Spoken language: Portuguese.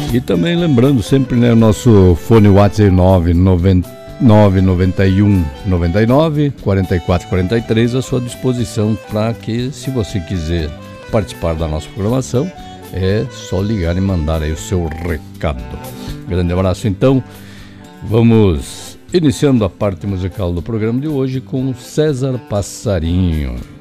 E também lembrando sempre, né, o nosso fone WhatsApp 991 99 44 43 à sua disposição para que, se você quiser participar da nossa programação, é só ligar e mandar aí o seu recado. Grande abraço, então. Vamos iniciando a parte musical do programa de hoje com César Passarinho.